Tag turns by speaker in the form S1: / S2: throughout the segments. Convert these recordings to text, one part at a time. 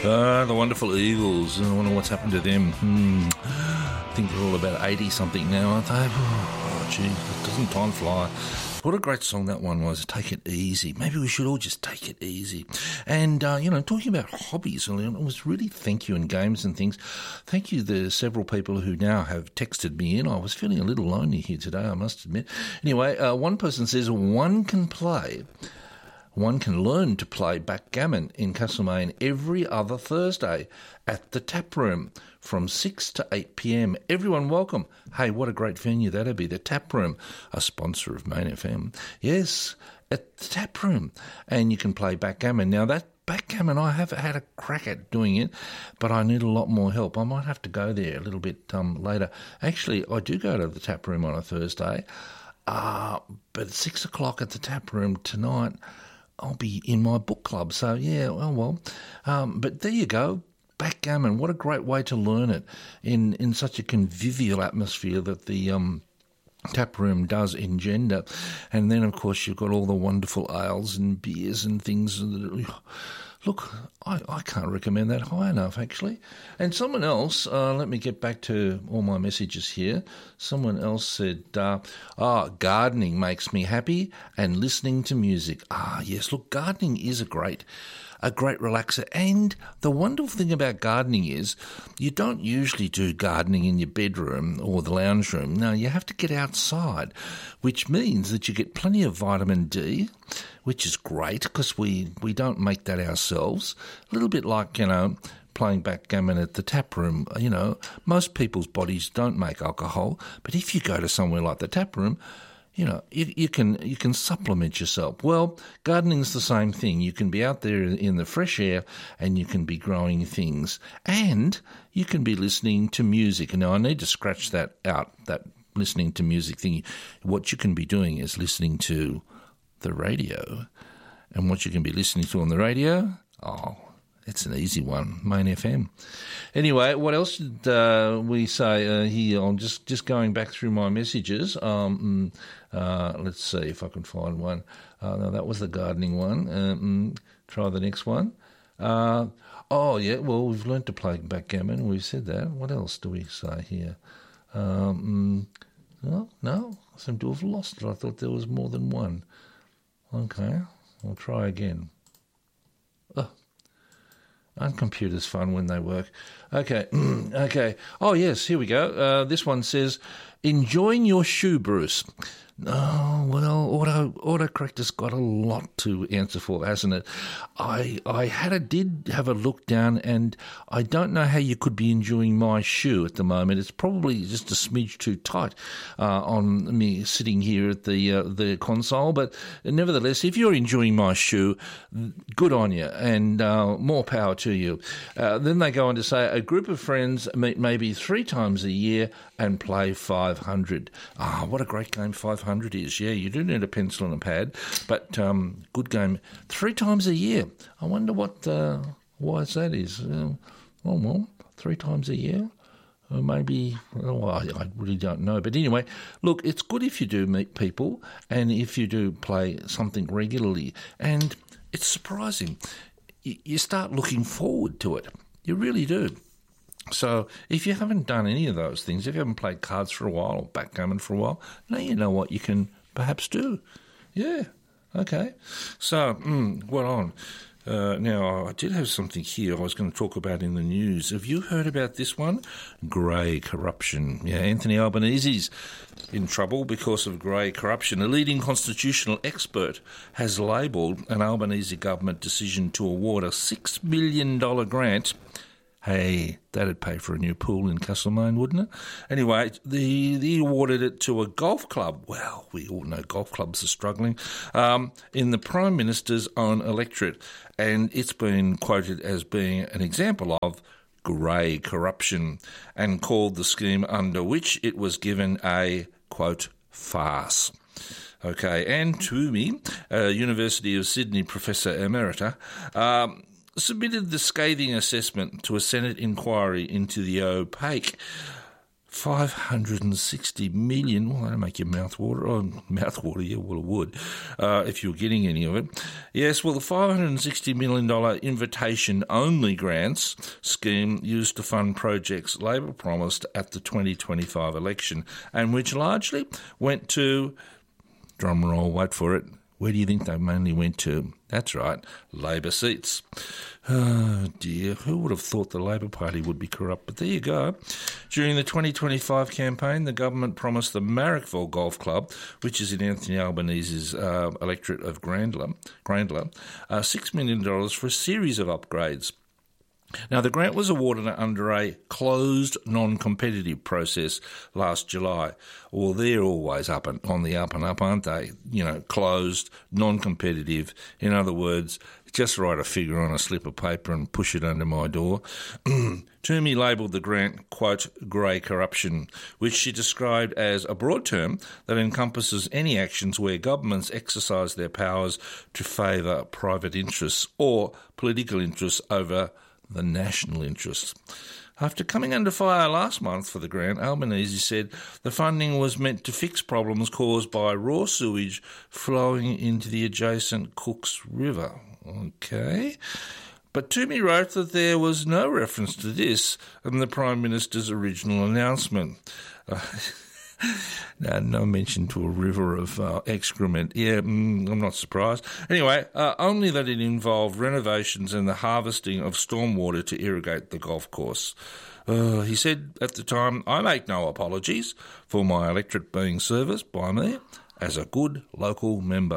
S1: The wonderful Eagles. I wonder what's happened to them. I think they're all about 80-something now, aren't they? Oh, gee, doesn't time fly? What a great song that one was, Take It Easy. Maybe we should all just take it easy. And, talking about hobbies, it was really thank you and games and things. Thank you to several people who now have texted me in. I was feeling a little lonely here today, I must admit. Anyway, one person says one can learn to play backgammon in Castlemaine every other Thursday at the Tap Room from 6 to 8 p.m. Everyone welcome. Hey, what a great venue that'd be, the Tap Room, a sponsor of Main FM. Yes, at the Tap Room. And you can play backgammon. Now, that backgammon, I have had a crack at doing it, but I need a lot more help. I might have to go there a little bit later. Actually, I do go to the Tap Room on a Thursday, but at 6 o'clock at the Tap Room tonight, I'll be in my book club. So, yeah, well. But there you go. Backgammon, what a great way to learn it in such a convivial atmosphere that the Tap Room does engender. And then, of course, you've got all the wonderful ales and beers and things. Look, I can't recommend that high enough, actually. And someone else, let me get back to all my messages here. Someone else said, gardening makes me happy and listening to music. Yes, look, gardening is a great relaxer. And the wonderful thing about gardening is you don't usually do gardening in your bedroom or the lounge room. No, you have to get outside, which means that you get plenty of vitamin D, which is great because we don't make that ourselves. A little bit like, playing backgammon at the Tap Room. Most people's bodies don't make alcohol, but if you go to somewhere like the Tap Room, you can supplement yourself. Well, gardening's the same thing. You can be out there in the fresh air and you can be growing things. And you can be listening to music. And now I need to scratch that out, that listening to music thing. What you can be doing is listening to the radio. And what you can be listening to on the radio? It's an easy one, Main FM. Anyway, what else did we say here? I'm just going back through my messages. Let's see if I can find one. No, that was the gardening one. Try the next one. Yeah, well, we've learnt to play backgammon. We've said that. What else do we say here? No, I seem to have lost it. I thought there was more than one. Okay, I'll try again. Aren't computers fun when they work? Okay. Oh, yes, here we go. This one says, enjoying your shoe, Bruce. Oh, well, autocorrector's got a lot to answer for, hasn't it? I did have a look down, and I don't know how you could be enjoying my shoe at the moment. It's probably just a smidge too tight on me sitting here at the console. But nevertheless, if you're enjoying my shoe, good on you, and more power to you. Then they go on to say, a group of friends meet maybe 3 times a year and play 500. What a great game 500 is. Yeah, you do need a pencil and a pad, but good game 3 times a year. I wonder why that is. Well, 3 times a year? Maybe, I really don't know. But anyway, look, it's good if you do meet people and if you do play something regularly. And it's surprising. You start looking forward to it. You really do. So if you haven't done any of those things, if you haven't played cards for a while or backgammon for a while, now you know what you can perhaps do. Yeah, okay. So, what on? Now, I did have something here I was going to talk about in the news. Have you heard about this one? Grey corruption. Yeah, Anthony Albanese's in trouble because of grey corruption. A leading constitutional expert has labelled an Albanese government decision to award a $6 million grant. Hey, that'd pay for a new pool in Castlemaine, wouldn't it? Anyway, he awarded it to a golf club. Well, we all know golf clubs are struggling, in the Prime Minister's own electorate. And it's been quoted as being an example of grey corruption and called the scheme under which it was given a, quote, farce. Okay, Anne Toomey, University of Sydney Professor Emerita, submitted the scathing assessment to a Senate inquiry into the opaque $560 million. Well, that'll make your mouth water. Oh, mouth water, yeah, well, it would, if you were getting any of it. Yes, well, the $560 million invitation-only grants scheme used to fund projects Labor promised at the 2025 election, and which largely went to, drum roll, wait for it, where do you think they mainly went to? That's right, Labor seats. Oh dear, who would have thought the Labor Party would be corrupt? But there you go. During the 2025 campaign, the government promised the Marrickville Golf Club, which is in Anthony Albanese's electorate of Grandler, $6 million for a series of upgrades. Now, the grant was awarded under a closed, non-competitive process last July. Well, they're always on the up and up, aren't they? You know, closed, non-competitive. In other words, just write a figure on a slip of paper and push it under my door. Toomey labelled the grant, quote, grey corruption, which she described as a broad term that encompasses any actions where governments exercise their powers to favour private interests or political interests over the national interests. After coming under fire last month for the grant, Albanese said the funding was meant to fix problems caused by raw sewage flowing into the adjacent Cooks River. Okay. But Toomey wrote that there was no reference to this in the Prime Minister's original announcement. No mention to a river of excrement. Yeah, I'm not surprised. Anyway, only that it involved renovations and the harvesting of stormwater to irrigate the golf course. He said at the time, I make no apologies for my electorate being serviced by me as a good local member.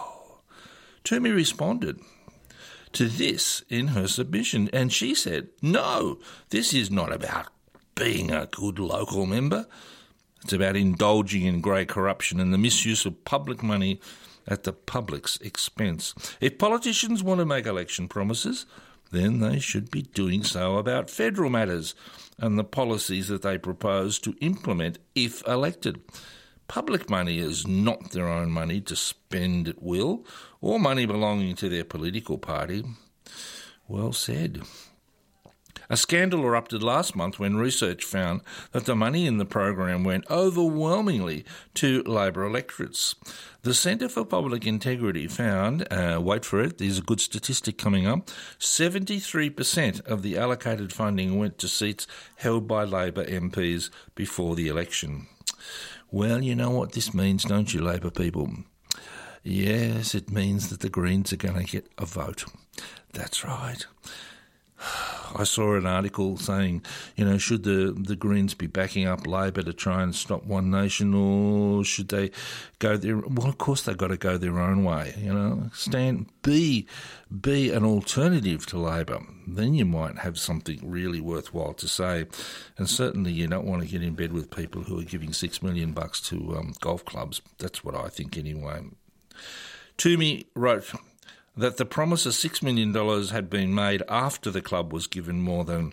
S1: Toomey responded to this in her submission, and she said, no, this is not about being a good local member. It's about indulging in grey corruption and the misuse of public money at the public's expense. If politicians want to make election promises, then they should be doing so about federal matters and the policies that they propose to implement if elected. Public money is not their own money to spend at will, or money belonging to their political party. Well said. A scandal erupted last month when research found that the money in the program went overwhelmingly to Labor electorates. The Centre for Public Integrity found, wait for it, there's a good statistic coming up, 73% of the allocated funding went to seats held by Labor MPs before the election. Well, you know what this means, don't you, Labor people? Yes, it means that the Greens are going to get a vote. That's right. I saw an article saying, should the Greens be backing up Labor to try and stop One Nation, or should they go their... Well, of course they've got to go their own way, be an alternative to Labor. Then you might have something really worthwhile to say. And certainly you don't want to get in bed with people who are giving $6 million to golf clubs. That's what I think anyway. Toomey wrote that the promise of $6 million had been made after the club was given more than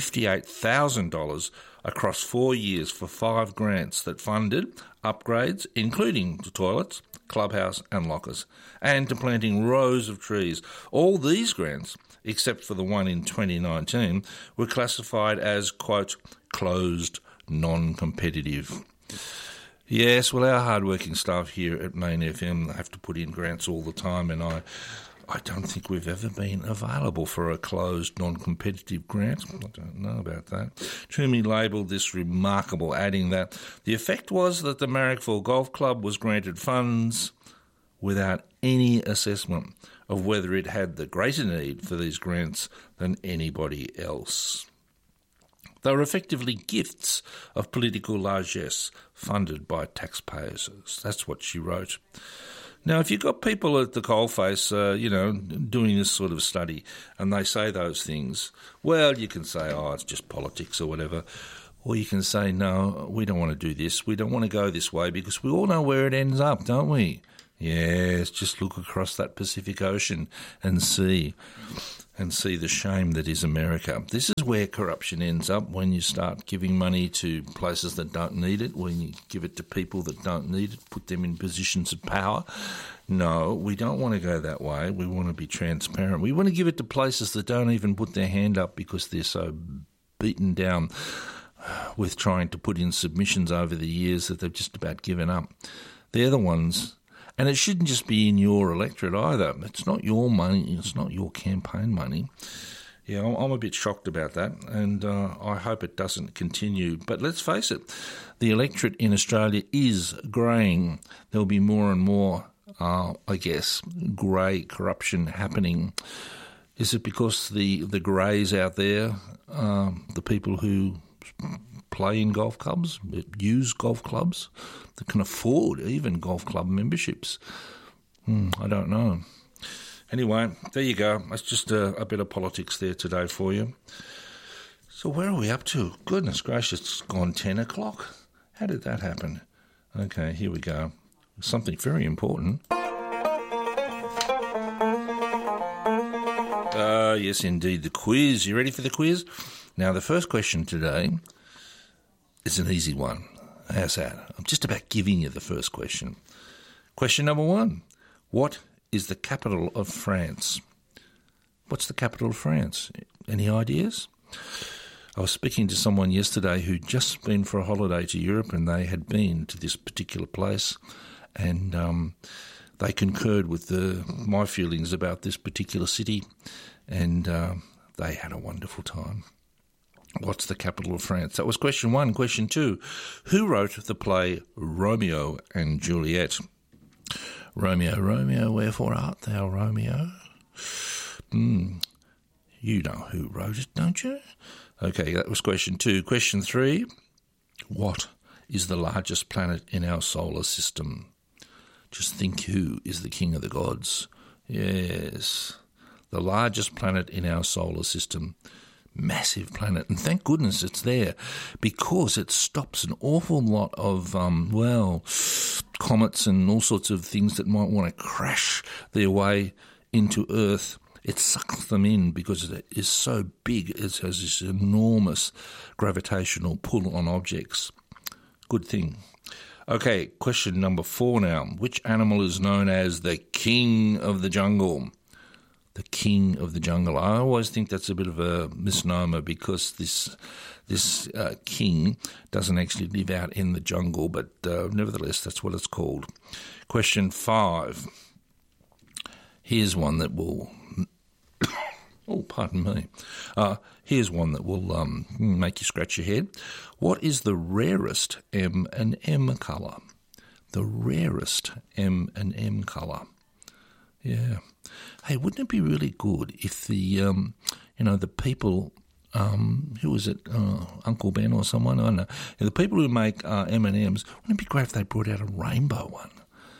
S1: $58,000 across 4 years for 5 grants that funded upgrades, including to toilets, clubhouse and lockers, and to planting rows of trees. All these grants, except for the one in 2019, were classified as, quote, closed, non-competitive. Yes, well, our hard-working staff here at Main FM have to put in grants all the time, and I don't think we've ever been available for a closed, non-competitive grant. I don't know about that. Toomey labelled this remarkable, adding that the effect was that the Marrickville Golf Club was granted funds without any assessment of whether it had the greater need for these grants than anybody else. They were effectively gifts of political largesse funded by taxpayers. That's what she wrote. Now, if you've got people at the coalface, doing this sort of study, and they say those things, well, you can say, it's just politics or whatever. Or you can say, no, we don't want to do this. We don't want to go this way because we all know where it ends up, don't we? Yes, just look across that Pacific Ocean and see the shame that is America. This is where corruption ends up when you start giving money to places that don't need it, when you give it to people that don't need it, put them in positions of power. No, we don't want to go that way. We want to be transparent. We want to give it to places that don't even put their hand up because they're so beaten down with trying to put in submissions over the years that they've just about given up. They're the ones, and it shouldn't just be in your electorate either. It's not your money, it's not your campaign money. Yeah, I'm a bit shocked about that, and I hope it doesn't continue. But let's face it, the electorate in Australia is greying. There'll be more and more, grey corruption happening. Is it because the greys out there, the people who play in golf clubs, use golf clubs, that can afford even golf club memberships? I don't know. Anyway, there you go. That's just a bit of politics there today for you. So where are we up to? Goodness gracious, it's gone 10 o'clock. How did that happen? Okay, here we go. Something very important. Yes, indeed, the quiz. You ready for the quiz? Now, the first question today is an easy one. How's that? I'm just about giving you the first question. Question number 1. What is the capital of France? What's the capital of France? Any ideas? I was speaking to someone yesterday who'd just been for a holiday to Europe, and they had been to this particular place, and they concurred with my feelings about this particular city, and they had a wonderful time. What's the capital of France? That was question 1. Question 2, who wrote the play Romeo and Juliet? Romeo, Romeo, wherefore art thou Romeo? You know who wrote it, don't you? Okay, that was question 2. Question 3, what is the largest planet in our solar system? Just think, who is the king of the gods? Yes, the largest planet in our solar system. Massive planet, and thank goodness it's there, because it stops an awful lot of, comets and all sorts of things that might want to crash their way into Earth. It sucks them in because it is so big. It has this enormous gravitational pull on objects. Good thing. Okay, question number 4 now. Which animal is known as the king of the jungle? The king of the jungle. I always think that's a bit of a misnomer, because this king doesn't actually live out in the jungle, but nevertheless, that's what it's called. Question 5. Here's one that will... oh, pardon me. Here's one that will make you scratch your head. What is the rarest M&M colour? The rarest M&M colour. Yeah. Hey, wouldn't it be really good if the people, who was it, Uncle Ben or someone, I don't know, the people who make M&Ms, wouldn't it be great if they brought out a rainbow one,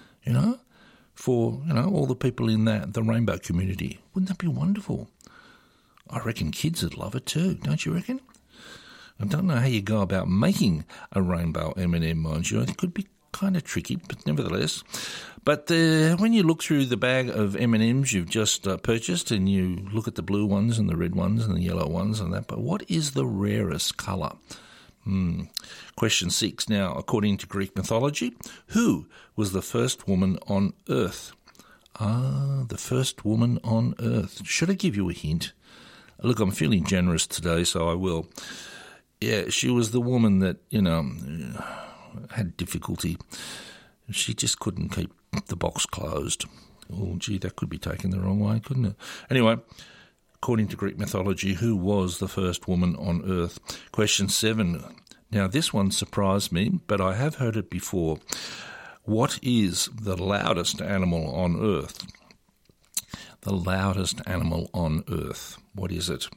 S1: for, all the people in the rainbow community? Wouldn't that be wonderful? I reckon kids would love it too, don't you reckon? I don't know how you go about making a rainbow M&M, mind you. It could be kind of tricky, but nevertheless. But when you look through the bag of M&Ms you've just purchased, and you look at the blue ones and the red ones and the yellow ones and that, but what is the rarest colour? Question 6 now. According to Greek mythology, who was the first woman on Earth? The first woman on Earth. Should I give you a hint? Look, I'm feeling generous today, so I will. Yeah, she was the woman that, had difficulty. She just couldn't keep the box closed. Oh, gee, that could be taken the wrong way, couldn't it? Anyway, according to Greek mythology, who was the first woman on Earth? Question 7. Now, this one surprised me, but I have heard it before. What is the loudest animal on Earth? The loudest animal on Earth. What is it?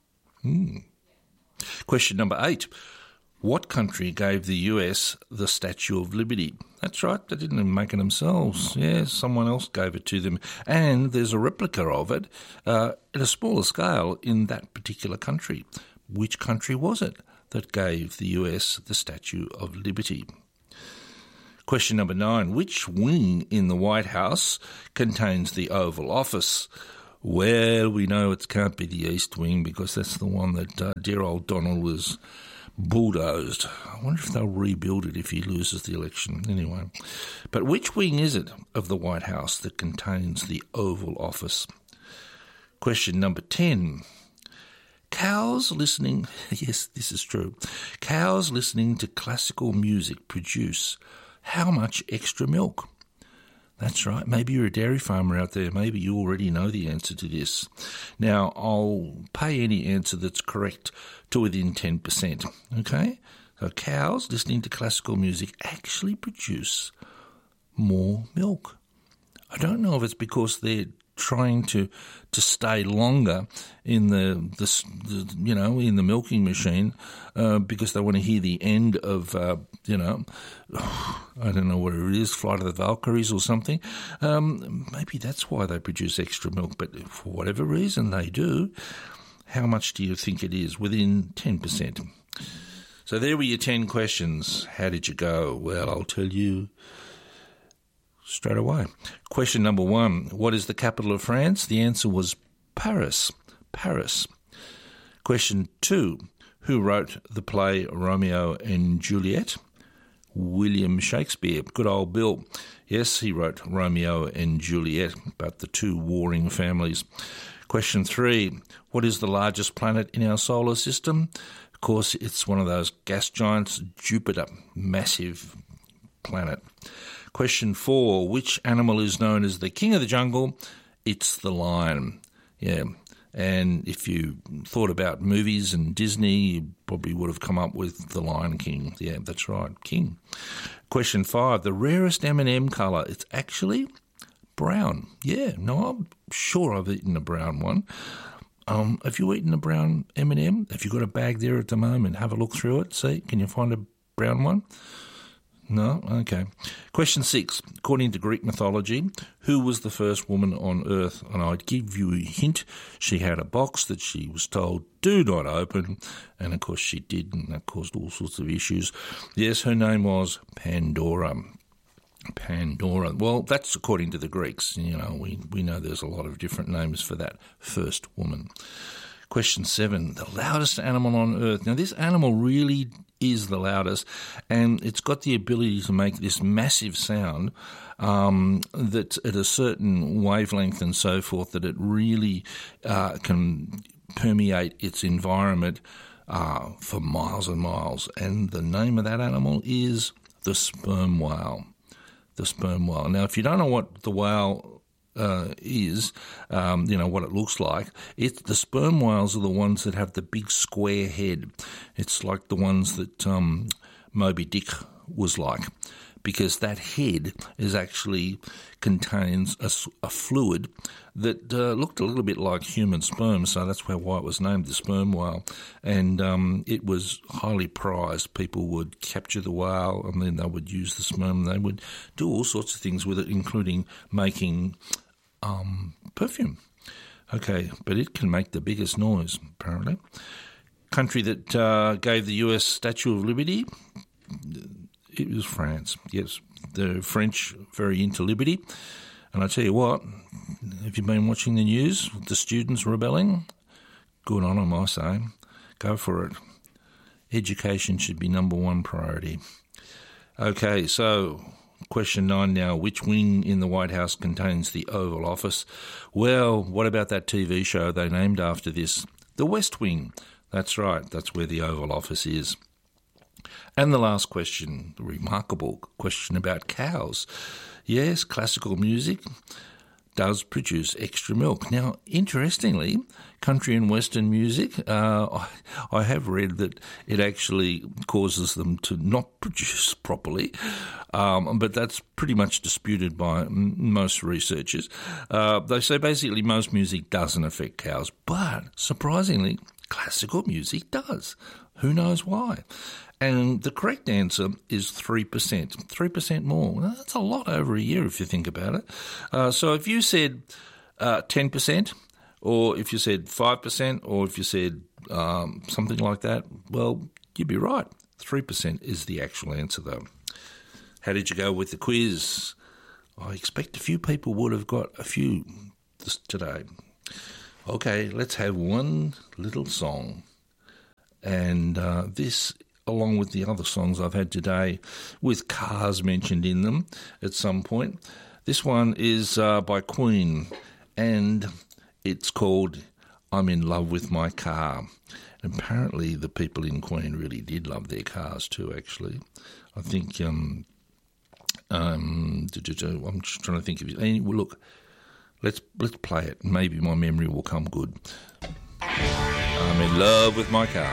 S1: Question number 8. What country gave the US the Statue of Liberty? That's right, they didn't even make it themselves. Yeah, someone else gave it to them. And there's a replica of it at a smaller scale in that particular country. Which country was it that gave the US the Statue of Liberty? Question number 9. Which wing in the White House contains the Oval Office? Well, we know it can't be the East Wing, because that's the one that dear old Donald was bulldozed. I wonder if they'll rebuild it if he loses the election. Anyway, but which wing is it of the White House that contains the Oval Office? Question number 10. Cows listening, yes, this is true. Cows listening to classical music produce how much extra milk? That's right. Maybe you're a dairy farmer out there. Maybe you already know the answer to this. Now, I'll pay any answer that's correct to within 10%. Okay? So cows listening to classical music actually produce more milk. I don't know if it's because they're trying to stay longer in the in the milking machine because they want to hear the end of I don't know what it is, Flight of the Valkyries or something. Maybe that's why they produce extra milk, but for whatever reason they do. How much do you think it is? Within 10%. So there were your 10 questions. How did you go? Well, I'll tell you straight away. Question number 1. What is the capital of France? The answer was Paris. Paris. Question 2. Who wrote the play Romeo and Juliet? William Shakespeare. Good old Bill. Yes, he wrote Romeo and Juliet about the two warring families. Question 3. What is the largest planet in our solar system? Of course, it's one of those gas giants, Jupiter. Massive planet. Question 4, which animal is known as the king of the jungle? It's the lion. Yeah, and if you thought about movies and Disney, you probably would have come up with the Lion King. Yeah, that's right, king. Question 5, the rarest M&M colour. It's actually brown. Yeah, no, I'm sure I've eaten a brown one. Have you eaten a brown M&M? Have you got a bag there at the moment? Have a look through it. See, can you find a brown one? No? Okay. Question 6. According to Greek mythology, who was the first woman on Earth? And I'd give you a hint. She had a box that she was told, do not open. And, of course, she did, and that caused all sorts of issues. Yes, her name was Pandora. Pandora. Well, that's according to the Greeks. You know, we know there's a lot of different names for that first woman. Question 7, the loudest animal on Earth. Now, this animal really is the loudest, and it's got the ability to make this massive sound that at a certain wavelength and so forth that it really can permeate its environment for miles and miles. And the name of that animal is the sperm whale. The sperm whale. Now, if you don't know what the whale is, what it looks like. The sperm whales are the ones that have the big square head. It's like the ones that Moby Dick was like, because that head is actually contains a fluid that looked a little bit like human sperm, so that's why it was named the sperm whale. And it was highly prized. People would capture the whale and then they would use the sperm. They would do all sorts of things with it, including making perfume. Okay, but it can make the biggest noise, apparently. Country that gave the US Statue of Liberty, it was France. Yes, the French very into liberty. And I tell you what, have you been watching the news? The students rebelling? Good on them, I say. Go for it. Education should be number one priority. Okay, so question 9 now. Which wing in the White House contains the Oval Office? Well, what about that TV show they named after this? The West Wing. That's right. That's where the Oval Office is. And the last question, the remarkable question about cows. Yes, classical music does produce extra milk. Now, interestingly, country and western music, I have read that it actually causes them to not produce properly, but that's pretty much disputed by most researchers. They say basically most music doesn't affect cows, but surprisingly, classical music does. Who knows why? And the correct answer is 3%. 3% more. Well, that's a lot over a year if you think about it. So if you said 10%, or if you said 5%, or if you said something like that, well, you'd be right. 3% is the actual answer, though. How did you go with the quiz? I expect a few people would have got a few today. Okay, let's have one little song. And this, along with the other songs I've had today, with cars mentioned in them at some point. This one is by Queen, and it's called I'm in love with my car. And apparently the people in Queen really did love their cars too, actually. I think, I'm just trying to think of it. Well, look, let's play it. Maybe my memory will come good. I'm in love with my car.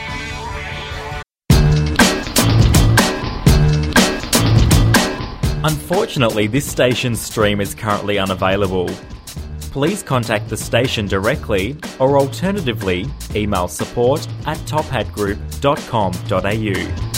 S2: Unfortunately, this station's stream is currently unavailable. Please contact the station directly or alternatively email support@tophatgroup.com.au.